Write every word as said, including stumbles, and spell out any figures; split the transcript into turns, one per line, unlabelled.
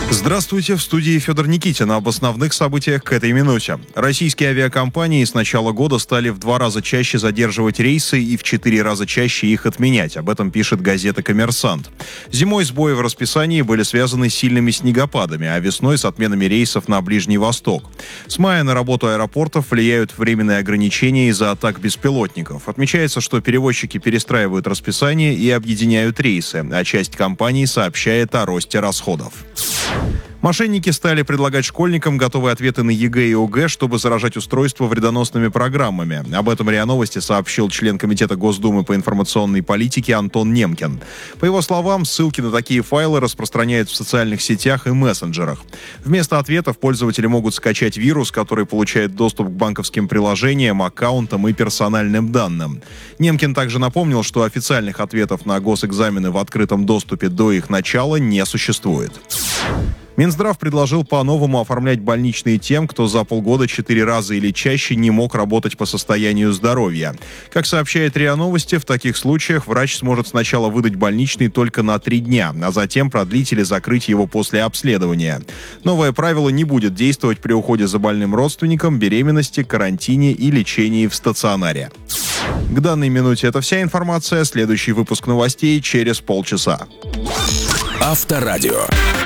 Здравствуйте, в студии Федор Никитин. Об основных событиях к этой минуте. Российские авиакомпании с начала года стали в два раза чаще задерживать рейсы и в четыре раза чаще их отменять. Об этом пишет газета «Коммерсант». Зимой сбои в расписании были связаны с сильными снегопадами, а весной с отменами рейсов на Ближний Восток. С мая на работу аэропортов влияют временные ограничения из-за атак беспилотников. Отмечается, что перевозчики перестраивают расписание и объединяют рейсы, а часть компаний сообщает о росте расходов. Мошенники стали предлагать школьникам готовые ответы на ЕГЭ и ОГЭ, чтобы заражать устройство вредоносными программами. Об этом РИА Новости сообщил член Комитета Госдумы по информационной политике Антон Немкин. По его словам, ссылки на такие файлы распространяют в социальных сетях и мессенджерах. Вместо ответов пользователи могут скачать вирус, который получает доступ к банковским приложениям, аккаунтам и персональным данным. Немкин также напомнил, что официальных ответов на госэкзамены в открытом доступе до их начала не существует. Минздрав предложил по-новому оформлять больничные тем, кто за полгода четыре раза или чаще не мог работать по состоянию здоровья. Как сообщает РИА Новости, в таких случаях врач сможет сначала выдать больничный только на три дня, а затем продлить или закрыть его после обследования. Новое правило не будет действовать при уходе за больным родственником, беременности, карантине и лечении в стационаре. К данной минуте это вся информация. Следующий выпуск новостей через полчаса.
Авторадио.